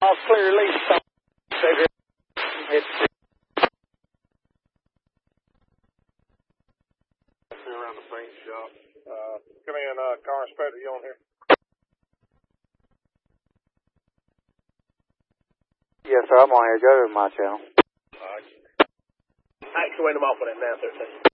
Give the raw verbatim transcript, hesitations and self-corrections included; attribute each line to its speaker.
Speaker 1: I'll clearly stop. It's
Speaker 2: around the paint shop. Uh, come in, uh, car inspector, you on here?
Speaker 1: yes, sir. I'm on here. Go to my channel.
Speaker 2: All right. Actuate them off of that now, thirteen.